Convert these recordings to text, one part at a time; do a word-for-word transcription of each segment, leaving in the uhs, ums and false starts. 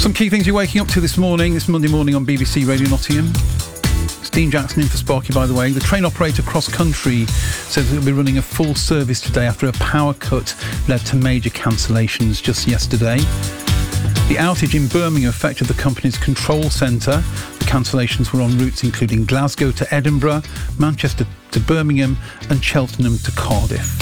Some key things you're waking up to this morning, this Monday morning on B B C Radio Nottingham. It's Dean Jackson in for Sparky, by the way. The train operator Cross Country says it'll be running a full service today after a power cut led to major cancellations just yesterday. The outage in Birmingham affected the company's control centre. The cancellations were on routes including Glasgow to Edinburgh, Manchester to Birmingham and Cheltenham to Cardiff.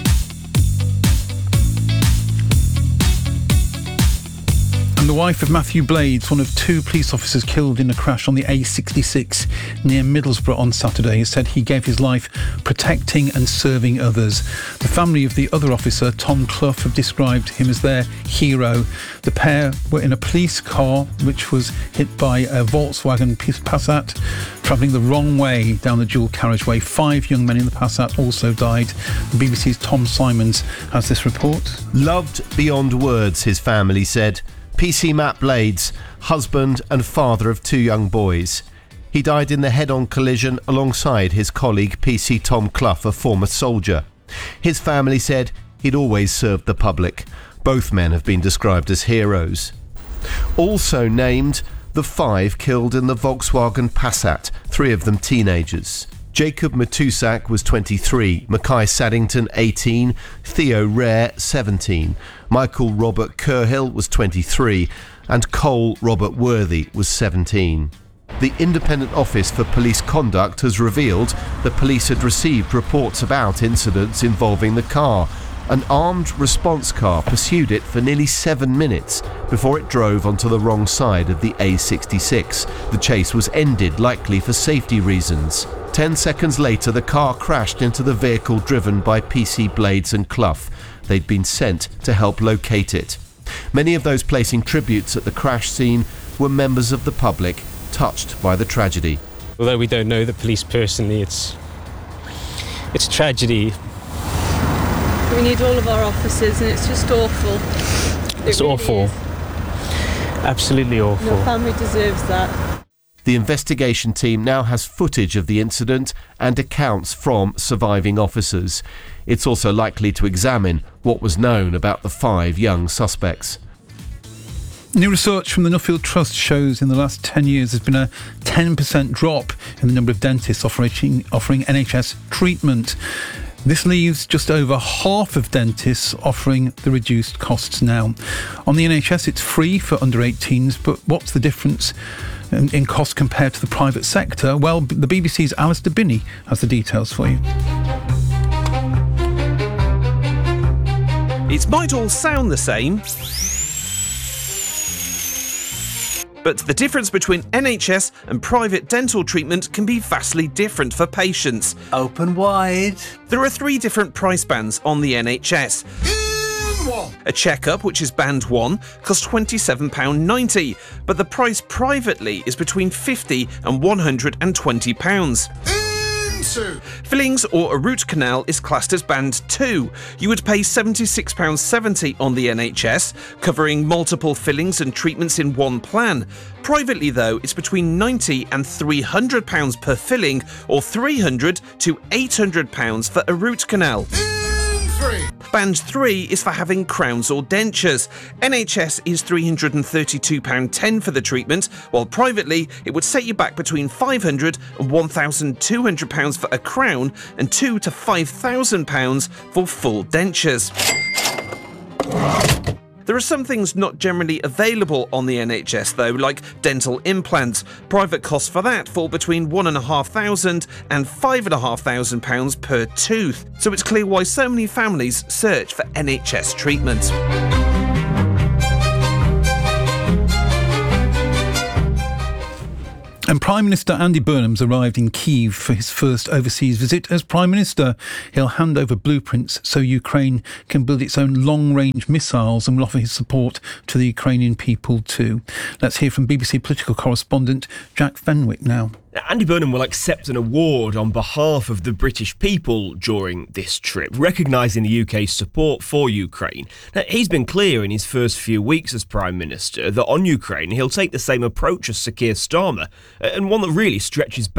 And the wife of Matthew Blades, one of two police officers killed in a crash on the A sixty-six near Middlesbrough on Saturday, has said he gave his life protecting and serving others. The family of the other officer, Tom Clough, have described him as their hero. The pair were in a police car which was hit by a Volkswagen Passat, travelling the wrong way down the dual carriageway. Five young men in the Passat also died. The B B C's Tom Simons has this report. Loved beyond words, his family said. P C Matt Blades, husband and father of two young boys. He died in the head-on collision alongside his colleague P C Tom Clough, a former soldier. His family said he'd always served the public. Both men have been described as heroes. Also named, the five killed in the Volkswagen Passat, three of them teenagers. Jacob Matusak was twenty-three, Mackay Saddington eighteen, Theo Rare seventeen, Michael Robert Kerhill was twenty-three and Cole Robert Worthy was seventeen. The Independent Office for Police Conduct has revealed the police had received reports about incidents involving the car. An armed response car pursued it for nearly seven minutes before it drove onto the wrong side of the A sixty-six. The chase was ended, likely for safety reasons. Ten seconds later, the car crashed into the vehicle driven by P C Blades and Clough. They'd been sent to help locate it. Many of those placing tributes at the crash scene were members of the public touched by the tragedy. Although we don't know the police personally, it's it's a tragedy. We need all of our officers and it's just awful. It it's really awful. Is. Absolutely awful. Your family deserves that. The investigation team now has footage of the incident and accounts from surviving officers. It's also likely to examine what was known about the five young suspects. New research from the Nuffield Trust shows in the last ten years there's been a ten percent drop in the number of dentists offering, offering N H S treatment. This leaves just over half of dentists offering the reduced costs now. On the N H S, it's free for under eighteens, but what's the difference in, in cost compared to the private sector? Well, the B B C's Alistair Binney has the details for you. It might all sound the same, but the difference between N H S and private dental treatment can be vastly different for patients. Open wide. There are three different price bands on the N H S. A checkup, which is band one, costs twenty-seven pounds ninety, but the price privately is between fifty pounds and one hundred twenty pounds. Fillings or a root canal is classed as band two. You would pay seventy-six pounds seventy on the N H S, covering multiple fillings and treatments in one plan. Privately though, it's between ninety and three hundred pounds per filling, or three hundred to eight hundred pounds for a root canal. Band three is for having crowns or dentures. N H S is three hundred thirty-two pounds ten for the treatment, while privately it would set you back between five hundred and one thousand two hundred pounds for a crown and two to five thousand pounds for full dentures. There are some things not generally available on the N H S though, like dental implants. Private costs for that fall between one and a half thousand and five and a half thousand pounds per tooth. So it's clear why so many families search for N H S treatment. And Prime Minister Andy Burnham's arrived in Kyiv for his first overseas visit. As Prime Minister, he'll hand over blueprints so Ukraine can build its own long-range missiles and will offer his support to the Ukrainian people too. Let's hear from B B C political correspondent Jack Fenwick now. Andy Burnham will accept an award on behalf of the British people during this trip, recognising the U K's support for Ukraine. Now, he's been clear in his first few weeks as Prime Minister that on Ukraine he'll take the same approach as Sir Keir Starmer, and one that really stretches back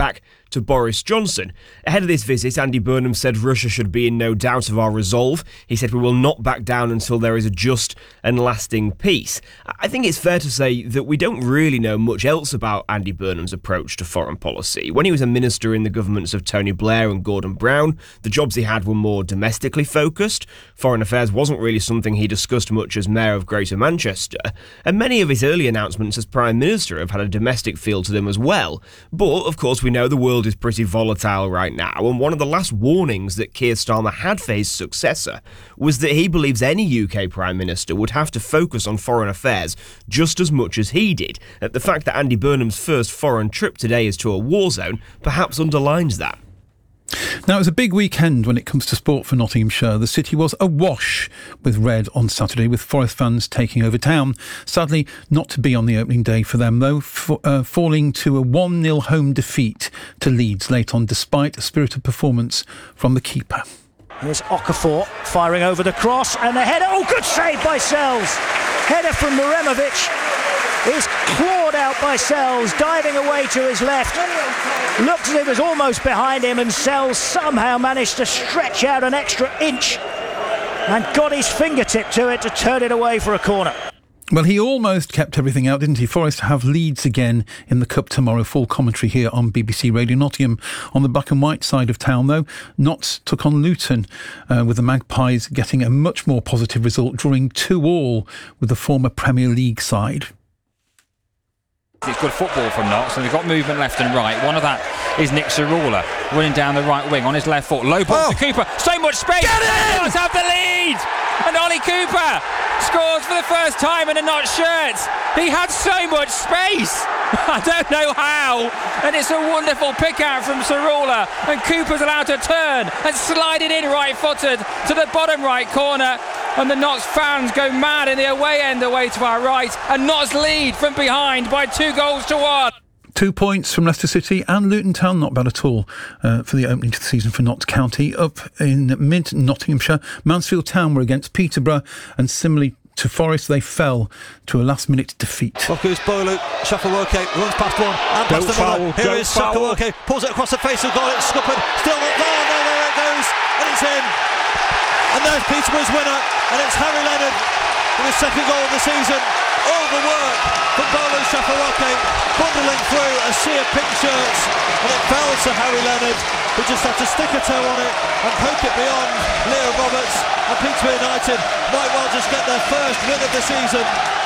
to Boris Johnson. Ahead of this visit, Andy Burnham said Russia should be in no doubt of our resolve. He said we will not back down until there is a just and lasting peace. I think it's fair to say that we don't really know much else about Andy Burnham's approach to foreign policy. When he was a minister in the governments of Tony Blair and Gordon Brown, the jobs he had were more domestically focused. Foreign affairs wasn't really something he discussed much as Mayor of Greater Manchester, and many of his early announcements as Prime Minister have had a domestic feel to them as well. But, of course, we know the world is pretty volatile right now, and one of the last warnings that Keir Starmer had for his successor was that he believes any U K Prime Minister would have to focus on foreign affairs just as much as he did. The fact that Andy Burnham's first foreign trip today is to a war zone perhaps underlines that. Now, it was a big weekend when it comes to sport for Nottinghamshire. The city was awash with red on Saturday, with Forest fans taking over town. Sadly, not to be on the opening day for them, though, for, uh, falling to a one nil home defeat to Leeds late on, despite a spirited performance from the keeper. Here's Okafor firing over the cross, and a header. Oh, good save by Sells. Header from Muremovic is clawed out by Sells, diving away to his left. Looked as if it was almost behind him, and Sells somehow managed to stretch out an extra inch and got his fingertip to it to turn it away for a corner. Well, he almost kept everything out, didn't he? Forest have Leeds again in the Cup tomorrow. Full commentary here on B B C Radio Nottingham. On the black and white side of town, though, Notts took on Luton, uh, with the Magpies getting a much more positive result, drawing two all with the former Premier League side. It's good football from Notts, and they've got movement left and right. One of that is Nick Cerula running down the right wing on his left foot. Low ball oh. to Cooper. So much space. Get in! Notts have the lead! And Ollie Cooper scores for the first time in a Notts shirt. He had so much space. I don't know how. And it's a wonderful pick out from Cerula. And Cooper's allowed to turn and slide it in right footed to the bottom right corner. And the Notts fans go mad in the away end away to our right, and Notts lead from behind by two goals to one. Two points from Leicester City and Luton Town, not bad at all uh, for the opening to the season for Notts County. Up in mid-Nottinghamshire, Mansfield Town were against Peterborough, and similarly to Forest, they fell to a last-minute defeat. Look who's Bolu, Shafawoke runs past one and don't past foul, another. Here is Shafawoke, pulls it across the face of goal, it's scuppered, still not there, there, there it goes, and it's in. And there's Peterborough's winner, and it's Harry Leonard with his second goal of the season. All the work from Bolu Shafawoke, bundling through a sea of pink shirts, and it fell to Harry Leonard, who just had to stick a toe on it and poke it beyond Leo Roberts, and Peterborough United might well just get their first win of the season.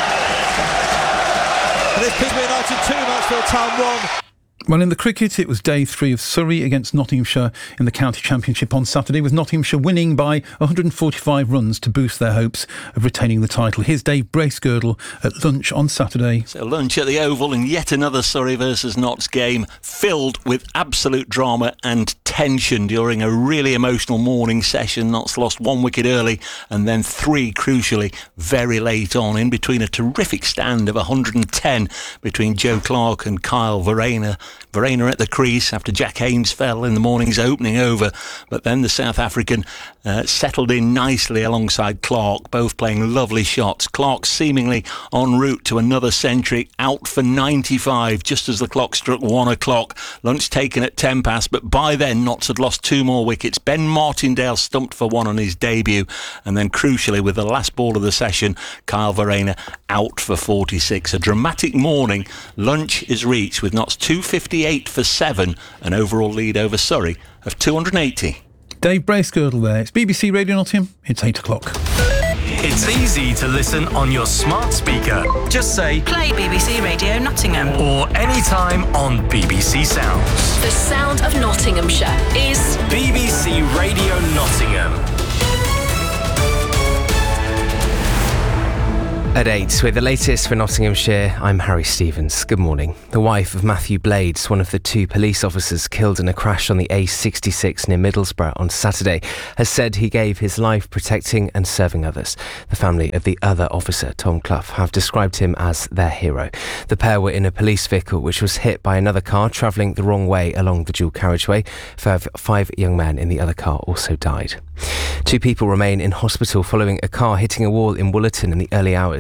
And it's Peterborough United two, Mansfield Town one. Well, in the cricket, it was day three of Surrey against Nottinghamshire in the County Championship on Saturday, with Nottinghamshire winning by one hundred forty-five runs to boost their hopes of retaining the title. Here's Dave Bracegirdle at lunch on Saturday. So lunch at the Oval, and yet another Surrey versus Notts game filled with absolute drama and tension during a really emotional morning session. Notts lost one wicket early and then three, crucially, very late on, in between a terrific stand of one hundred ten between Joe Clarke and Kyle Verreynne. Verreynne at the crease after Jack Haynes fell in the morning's opening over, but then the South African uh, settled in nicely alongside Clarke, both playing lovely shots. Clarke seemingly en route to another century, out for ninety-five just as the clock struck one o'clock. Lunch taken at ten past, but by then Notts had lost two more wickets. Ben Martindale stumped for one on his debut, and then crucially with the last ball of the session, Kyle Verreynne out for forty-six. A dramatic morning. Lunch is reached with Notts two fifty-eight for seven, an overall lead over Surrey of two hundred eighty. Dave Bracegirdle there. It's B B C Radio Nottingham. It's eight o'clock. It's easy to listen on your smart speaker. Just say, play B B C Radio Nottingham. Or anytime on B B C Sounds. The sound of Nottinghamshire is B B C Radio Nottingham. At eight, with the latest for Nottinghamshire, I'm Harry Stevens. Good morning. The wife of Matthew Blades, one of the two police officers killed in a crash on the A sixty-six near Middlesbrough on Saturday, has said he gave his life protecting and serving others. The family of the other officer, Tom Clough, have described him as their hero. The pair were in a police vehicle which was hit by another car travelling the wrong way along the dual carriageway. Five, five young men in the other car also died. Two people remain in hospital following a car hitting a wall in Woollerton in the early hours.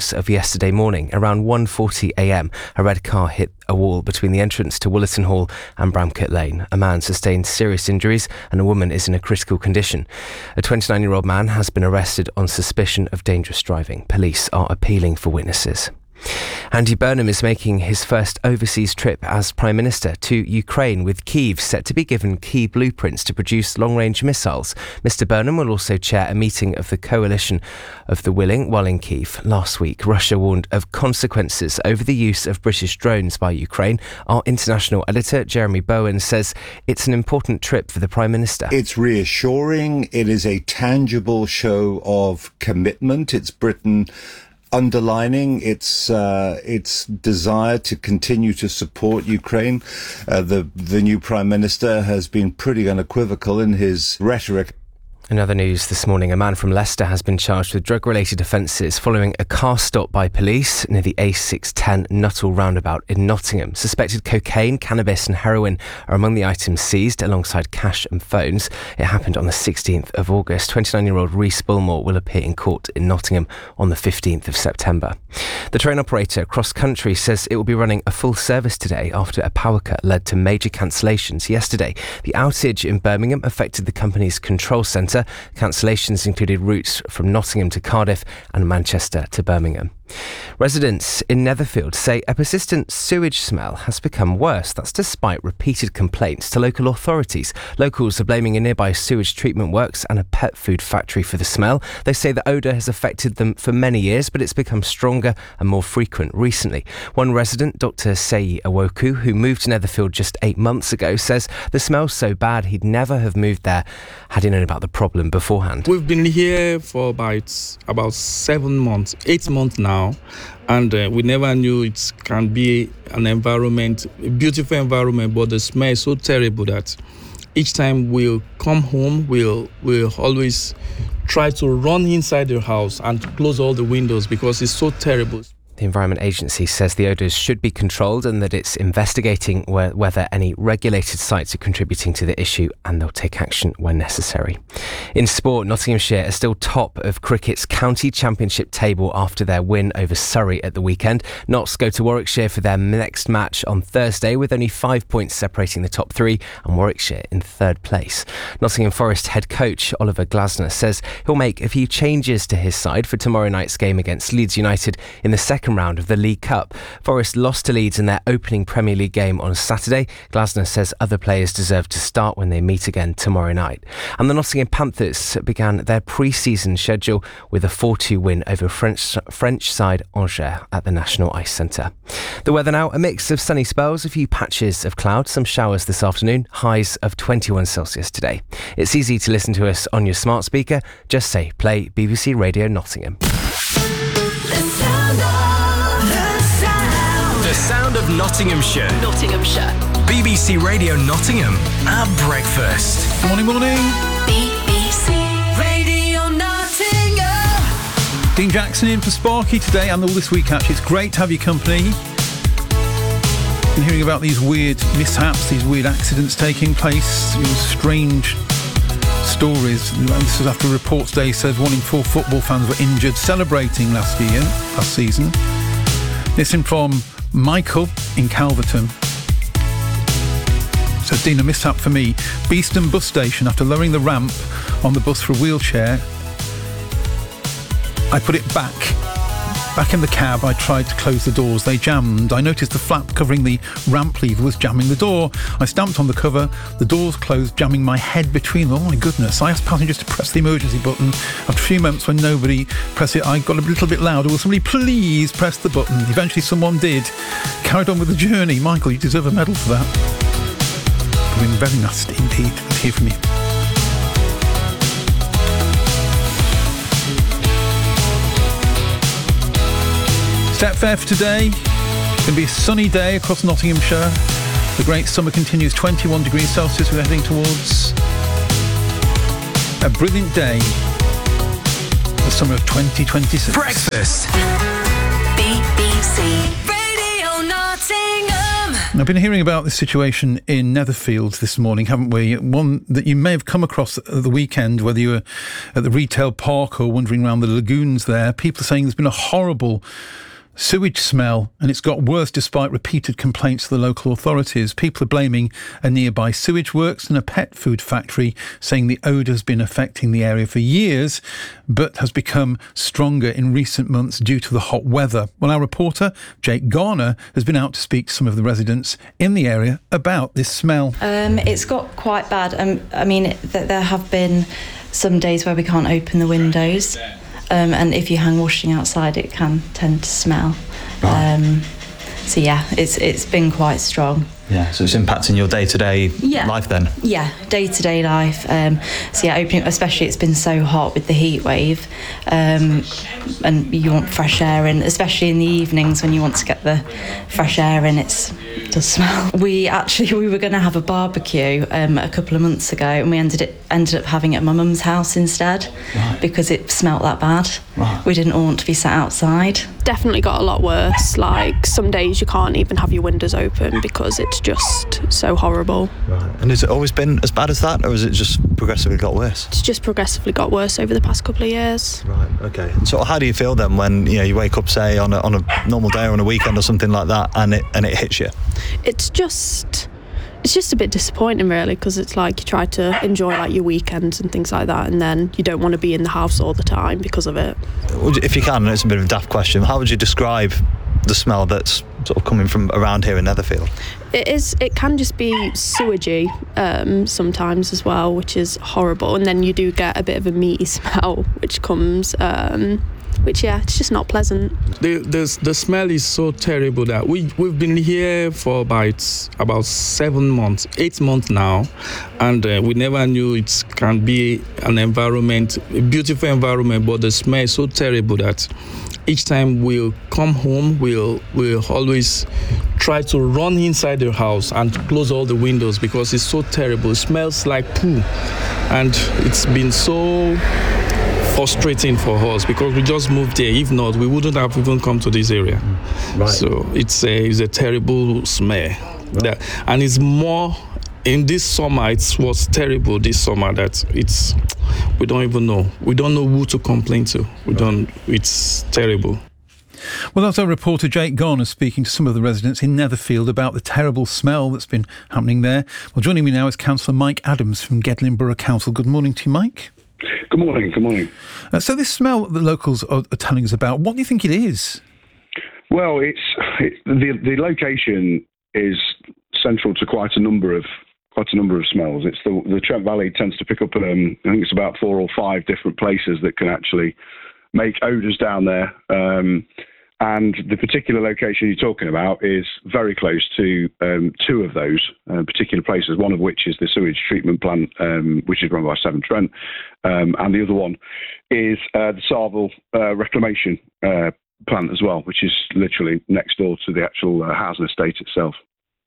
hours of yesterday morning. Around one forty a m, a red car hit a wall between the entrance to Woollerton Hall and Bramcote Lane. A man sustained serious injuries and a woman is in a critical condition. A twenty-nine-year-old man has been arrested on suspicion of dangerous driving. Police are appealing for witnesses. Andy Burnham is making his first overseas trip as Prime Minister to Ukraine, with Kyiv set to be given key blueprints to produce long-range missiles. Mister Burnham will also chair a meeting of the Coalition of the Willing while in Kyiv. Last week, Russia warned of consequences over the use of British drones by Ukraine. Our international editor, Jeremy Bowen, says it's an important trip for the Prime Minister. It's reassuring. It is a tangible show of commitment. It's Britain underlining its uh, its desire to continue to support Ukraine. Uh, the the new Prime Minister has been pretty unequivocal in his rhetoric. In other news this morning, a man from Leicester has been charged with drug-related offences following a car stop by police near the A six ten Nuttall roundabout in Nottingham. Suspected cocaine, cannabis and heroin are among the items seized, alongside cash and phones. It happened on the sixteenth of August. twenty-nine-year-old Rhys Bullmore will appear in court in Nottingham on the fifteenth of September. The train operator Cross Country says it will be running a full service today after a power cut led to major cancellations yesterday. The outage in Birmingham affected the company's control centre. Cancellations included routes from Nottingham to Cardiff and Manchester to Birmingham. Residents in Netherfield say a persistent sewage smell has become worse. That's despite repeated complaints to local authorities. Locals are blaming a nearby sewage treatment works and a pet food factory for the smell. They say the odour has affected them for many years, but it's become stronger and more frequent recently. One resident, Doctor Seyi Awoku, who moved to Netherfield just eight months ago, says the smell's so bad he'd never have moved there had he known about the problem beforehand. We've been here for about, about seven months, eight months now. And uh, we never knew it can be an environment, a beautiful environment, but the smell is so terrible that each time we'll come home, we'll, we'll always try to run inside the house and close all the windows because it's so terrible. The Environment Agency says the odours should be controlled and that it's investigating where, whether any regulated sites are contributing to the issue, and they'll take action when necessary. In sport, Nottinghamshire are still top of cricket's county championship table after their win over Surrey at the weekend. Notts go to Warwickshire for their next match on Thursday, with only five points separating the top three and Warwickshire in third place. Nottingham Forest head coach Oliver Glasner says he'll make a few changes to his side for tomorrow night's game against Leeds United in the second round of the League Cup. Forest lost to Leeds in their opening Premier League game on Saturday. Glasner says other players deserve to start when they meet again tomorrow night. And the Nottingham Panthers began their pre-season schedule with a four two win over French French side Angers at the National Ice Centre. The weather now, a mix of sunny spells, a few patches of cloud, some showers this afternoon, highs of twenty-one Celsius today. It's easy to listen to us on your smart speaker. Just say play B B C Radio Nottingham. The sound of Nottinghamshire. Nottinghamshire. B B C Radio Nottingham at breakfast. Morning, morning. B B C Radio Nottingham. Dean Jackson in for Sparky today and all this week, actually. It's great to have your company. Been hearing about these weird mishaps, these weird accidents taking place, you know, strange stories. This was after a report today says one in four football fans were injured celebrating last year, last season. This in from Michael in Calverton. Says, Dean, a mishap for me. Beeston bus station, after lowering the ramp on the bus for a wheelchair, I put it back. Back in the cab, I tried to close the doors. They jammed. I noticed the flap covering the ramp lever was jamming the door. I stamped on the cover. The doors closed, jamming my head between them. Oh my goodness. I asked passengers to press the emergency button. After a few moments when nobody pressed it, I got a little bit louder. Will somebody please press the button? Eventually someone did. Carried on with the journey. Michael, you deserve a medal for that. Been very nasty indeed. Let's hear from you. Set fair for today. It's going to be a sunny day across Nottinghamshire. The great summer continues. twenty-one degrees Celsius. We're heading towards a brilliant day. The summer of twenty twenty-six. Breakfast. B B C Radio Nottingham. Now, I've been hearing about this situation in Netherfields this morning, haven't we? One that you may have come across at the weekend, whether you were at the retail park or wandering around the lagoons there. People are saying there's been a horrible sewage smell, and it's got worse despite repeated complaints to the local authorities. People are blaming a nearby sewage works and a pet food factory, saying the odour has been affecting the area for years, but has become stronger in recent months due to the hot weather. Well, our reporter, Jake Garner, has been out to speak to some of the residents in the area about this smell. Um, it's got quite bad. Um, I mean, it, th- there have been some days where we can't open the windows. Um, and if you hang washing outside, it can tend to smell. Right. Um, so yeah, it's it's been quite strong. Yeah, so it's impacting your day-to-day Yeah. life then? Yeah, day-to-day life. Um, so yeah, opening, especially it's been so hot with the heat wave, um, and you want fresh air in, especially in the evenings when you want to get the fresh air in. It's, it does smell. We actually we were going to have a barbecue um, a couple of months ago, and we ended it ended up having it at my mum's house instead, Right. because it smelt that bad. Right. We didn't want to be sat outside. Definitely got a lot worse. Like some days you can't even have your windows open because it's just so horrible. Right. And has it always been as bad as that, or has it just progressively got worse? It's just progressively got worse over the past couple of years. Right, okay. So how do you feel then when, you know, you wake up, say, on a, on a normal day or on a weekend or something like that, and it and it hits you? It's just... It's just a bit disappointing, really, because it's like you try to enjoy like your weekends and things like that, and then you don't want to be in the house all the time because of it. If you can, and it's a bit of a daft question, how would you describe the smell that's sort of coming from around here in Netherfield? It is. It can just be sewagey um, sometimes as well, which is horrible. And then you do get a bit of a meaty smell, which comes, um, which yeah, it's just not pleasant. The, the the smell is so terrible that we we've been here for about about seven months, eight months now, and uh, we never knew it can be an environment, a beautiful environment, but the smell is so terrible that each time we'll come home, we'll we'll always try to run inside the house and close all the windows because it's so terrible. It smells like poo, and it's been so frustrating for us because we just moved here. If not, we wouldn't have even come to this area. Right. So it's a, it's a terrible smell. Right. That, and it's more, in this summer, it was terrible this summer that it's, we don't even know. We don't know who to complain to. We don't, it's terrible. Well, that's our reporter Jake Garner speaking to some of the residents in Netherfield about the terrible smell that's been happening there. Well, joining me now is Councillor Mike Adams from Gedling Borough Council. Good morning to you, Mike. Good morning, good morning. Uh, so this smell that the locals are, are telling us about, what do you think it is? Well, it's it, the the location is central to quite a number of quite a number of smells. It's the the Trent Valley tends to pick up. Um, I think it's about four or five different places that can actually make odours down there. Um, and the particular location you're talking about is very close to um, two of those uh, particular places, one of which is the sewage treatment plant, um, which is run by Severn Trent, um, and the other one is uh, the Sarville uh, reclamation uh, plant as well, which is literally next door to the actual uh, housing estate itself.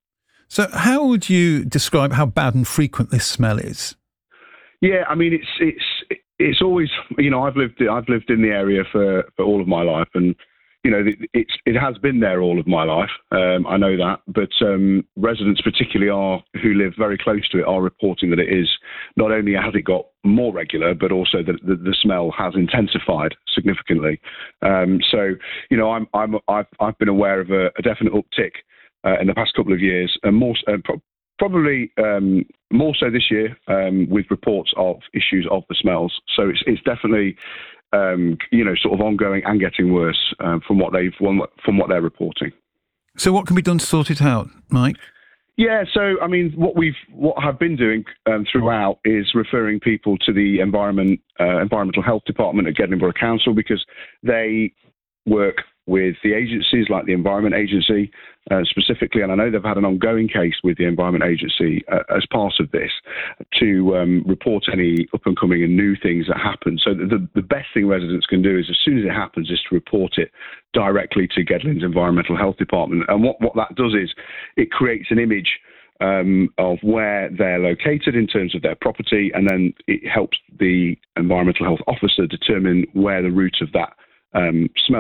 So how would you describe how bad and frequent this smell is? Yeah, I mean, it's it's it's always, you know, I've lived I've lived in the area for, for all of my life, and you know, it's it has been there all of my life. Um, I know that, but um, residents, particularly are who live very close to it, are reporting that it is not only has it got more regular, but also that the, the smell has intensified significantly. Um, so, you know, I'm I'm I've, I've been aware of a, a definite uptick uh, in the past couple of years, and more uh, pro- probably um, more so this year um, with reports of issues of the smells. So it's it's definitely. Um, you know, sort of ongoing and getting worse um, from what they've from what they're reporting. So, what can be done to sort it out, Mike? Yeah, so I mean, what we've what I've been doing um, throughout is referring people to the environment uh, environmental health department at Gedling Borough Council, because they work with the agencies like the Environment Agency uh, specifically, and I know they've had an ongoing case with the Environment Agency uh, as part of this to um, report any up and coming and new things that happen. So the, the best thing residents can do is, as soon as it happens, is to report it directly to Gedling's Environmental Health Department. And what, what that does is it creates an image Um, of where they're located in terms of their property, and then it helps the environmental health officer determine where the root of that um, smell